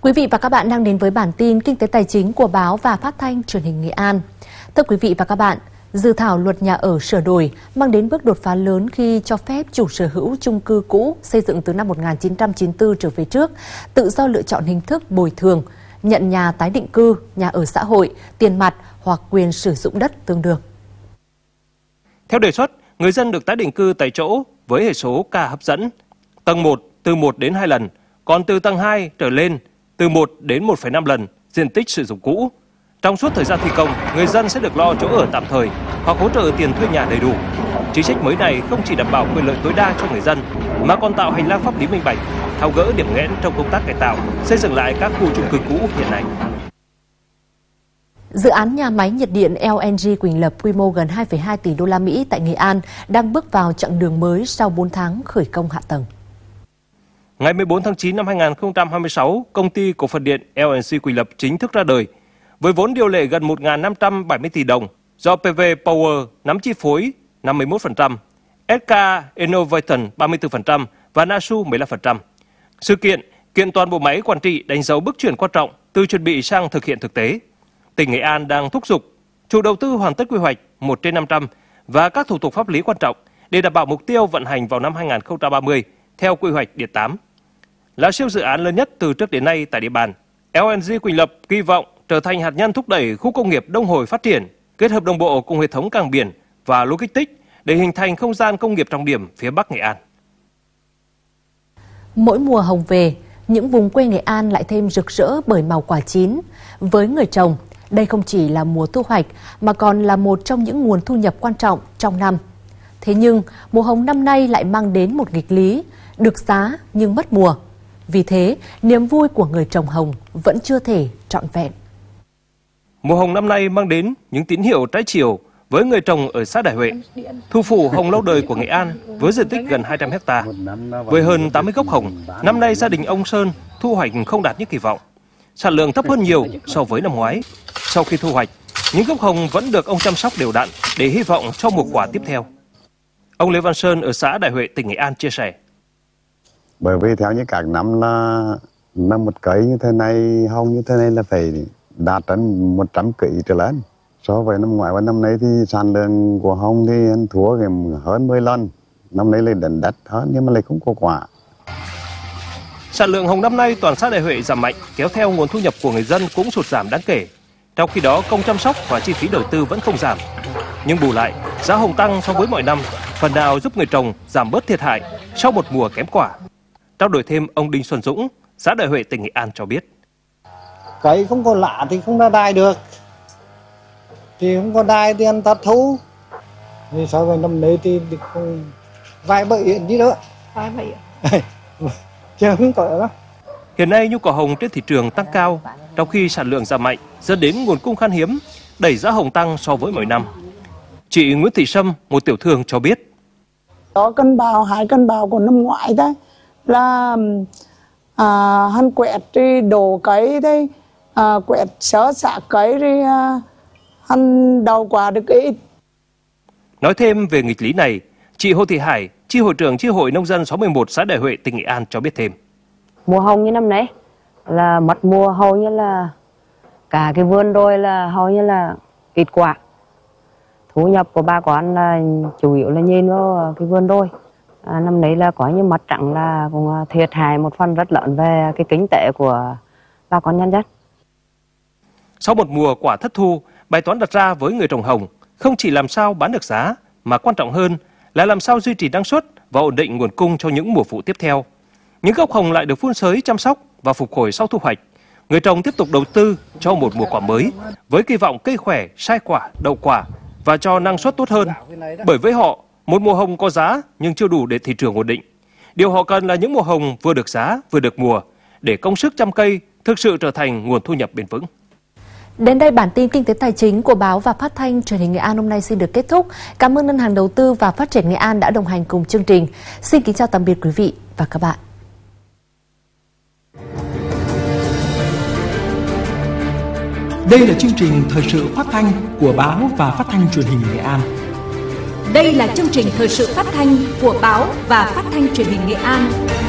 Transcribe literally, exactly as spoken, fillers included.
Quý vị và các bạn đang đến với bản tin Kinh tế Tài chính của Báo và Phát thanh Truyền hình Nghệ An. Thưa quý vị và các bạn, dự thảo luật nhà ở sửa đổi mang đến bước đột phá lớn khi cho phép chủ sở hữu chung cư cũ xây dựng từ năm một nghìn chín trăm chín mươi tư trở về trước tự do lựa chọn hình thức bồi thường, nhận nhà tái định cư, nhà ở xã hội, tiền mặt hoặc quyền sử dụng đất tương đương. Theo đề xuất, người dân được tái định cư tại chỗ với hệ số K hấp dẫn. Tầng một từ một đến hai lần, còn từ tầng hai trở lên từ một đến một phẩy năm lần diện tích sử dụng cũ. Trong suốt thời gian thi công, người dân sẽ được lo chỗ ở tạm thời hoặc hỗ trợ tiền thuê nhà đầy đủ. Chính sách mới này không chỉ đảm bảo quyền lợi tối đa cho người dân mà còn tạo hành lang pháp lý minh bạch, tháo gỡ điểm nghẽn trong công tác cải tạo, xây dựng lại các khu chung cư cũ hiện nay. Dự án nhà máy nhiệt điện L N G Quỳnh Lập quy mô gần hai phẩy hai tỷ đô la Mỹ tại Nghệ An đang bước vào chặng đường mới sau bốn tháng khởi công hạ tầng. Ngày mười bốn tháng chín năm hai nghìn không trăm hai mươi sáu, công ty cổ phần điện L N G Quỳnh Lập chính thức ra đời. Với vốn điều lệ gần một nghìn năm trăm bảy mươi tỷ đồng, do pê vê Power nắm chi phối năm mươi mốt phần trăm, ét ca Innovation ba mươi tư phần trăm và Nasu mười lăm phần trăm. Sự kiện kiện toàn bộ máy quản trị đánh dấu bước chuyển quan trọng từ chuẩn bị sang thực hiện thực tế. Tỉnh Nghệ An đang thúc giục chủ đầu tư hoàn tất quy hoạch một trên năm trăm và các thủ tục pháp lý quan trọng để đảm bảo mục tiêu vận hành vào năm hai nghìn không trăm ba mươi theo quy hoạch điện tám. Là siêu dự án lớn nhất từ trước đến nay tại địa bàn, L N G Quỳnh Lập kỳ vọng trở thành hạt nhân thúc đẩy khu công nghiệp Đông Hồi phát triển, kết hợp đồng bộ cùng hệ thống cảng biển và logistics để hình thành không gian công nghiệp trọng điểm phía Bắc Nghệ An. Mỗi mùa hồng về, những vùng quê Nghệ An lại thêm rực rỡ bởi màu quả chín. Với người trồng, đây không chỉ là mùa thu hoạch mà còn là một trong những nguồn thu nhập quan trọng trong năm. Thế nhưng, mùa hồng năm nay lại mang đến một nghịch lý, được giá nhưng mất mùa. Vì thế, niềm vui của người trồng hồng vẫn chưa thể trọn vẹn. Mùa hồng năm nay mang đến những tín hiệu trái chiều với người trồng ở xã Đại Huệ. Thủ phủ hồng lâu đời của Nghệ An với diện tích gần hai trăm héc ta. Với hơn tám mươi gốc hồng, năm nay gia đình ông Sơn thu hoạch không đạt như kỳ vọng. Sản lượng thấp hơn nhiều so với năm ngoái. Sau khi thu hoạch, những gốc hồng vẫn được ông chăm sóc đều đặn để hy vọng cho mùa quả tiếp theo. Ông Lê Văn Sơn ở xã Đại Huệ, tỉnh Nghệ An chia sẻ. Bởi vì theo như các năm là năm một cấy như thế này, hồng như thế này là phải đạt đến một trăm ký trở lên. So với năm ngoái và năm nay thì sản lượng của hồng thì anh thua hơn mười lần. Năm nay lên đến đất hơn nhưng mà lại không có quả. Sản lượng hồng năm nay toàn xã Đại Huệ giảm mạnh, kéo theo nguồn thu nhập của người dân cũng sụt giảm đáng kể. Trong khi đó, công chăm sóc và chi phí đầu tư vẫn không giảm. Nhưng bù lại, giá hồng tăng so với mọi năm, phần nào giúp người trồng giảm bớt thiệt hại sau một mùa kém quả. Trao đổi thêm, ông Đinh Xuân Dũng, xã Đại Huệ, tỉnh Nghệ An cho biết. Cái không có lạ thì không ra đai được. Thì không có đai thì anh ta thu. Thì so với năm nay thì không vài bậy hiện gì nữa. Vài bậy chứ không có đó. Hiện nay nhu cầu hồng trên thị trường tăng cao, trong khi sản lượng giảm mạnh dẫn đến nguồn cung khan hiếm, đẩy giá hồng tăng so với mọi năm. Chị Nguyễn Thị Sâm, một tiểu thương cho biết. Có cân bào, hai cân bào của năm ngoái đấy là à, hắn quẹt đi đổ cấy đấy, à, quẹt sớ xạ cấy đi à, hắn đầu quả được ít. Nói thêm về nghịch lý này, chị Hồ Thị Hải, chi hội trưởng chi hội nông dân sáu mươi mốt xã Đại Huệ, tỉnh Nghệ An cho biết thêm. Mùa hồng như năm nay là mất mùa, hầu như là cả cái vườn rồi là hầu như là ít quả. Thu nhập của bà con là chủ yếu là nhìn vào cái vườn đôi. À, năm nay là có như mặt trận là cũng thiệt hại một phần rất lớn về cái kinh tế của bà con nhân dân. Sau một mùa quả thất thu, bài toán đặt ra với người trồng hồng không chỉ làm sao bán được giá, mà quan trọng hơn là làm sao duy trì năng suất và ổn định nguồn cung cho những mùa vụ tiếp theo. Những gốc hồng lại được phun sới, chăm sóc và phục hồi sau thu hoạch. Người trồng tiếp tục đầu tư cho một mùa quả mới với kỳ vọng cây khỏe, sai quả, đậu quả và cho năng suất tốt hơn. Bởi với họ, một mùa hồng có giá nhưng chưa đủ để thị trường ổn định. Điều họ cần là những mùa hồng vừa được giá, vừa được mùa để công sức chăm cây thực sự trở thành nguồn thu nhập bền vững. Đến đây bản tin Kinh tế Tài chính của Báo và Phát thanh Truyền hình Nghệ An hôm nay xin được kết thúc. Cảm ơn Ngân hàng Đầu tư và Phát triển Nghệ An đã đồng hành cùng chương trình. Xin kính chào tạm biệt quý vị và các bạn. Đây là chương trình thời sự phát thanh của Báo và Phát thanh Truyền hình Nghệ An. Đây là chương trình thời sự phát thanh của Báo và Phát thanh Truyền hình Nghệ An.